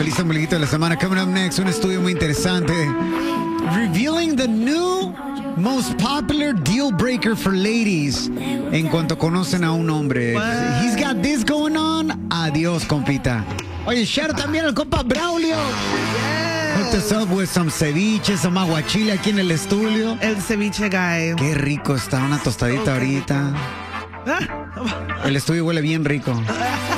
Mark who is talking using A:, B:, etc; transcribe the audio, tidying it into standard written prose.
A: Feliz ombliguito de la semana. Coming up next, un estudio muy interesante. Revealing the new most popular deal breaker for ladies en cuanto conocen a un hombre.
B: What?
A: He's got this going on. Adiós, compita. Oye, share también al compa Braulio. Hooked us up with some ceviche, some aguachile aquí en el estudio.
B: El ceviche guy.
A: Qué rico está una tostadita ahorita. El estudio huele bien rico.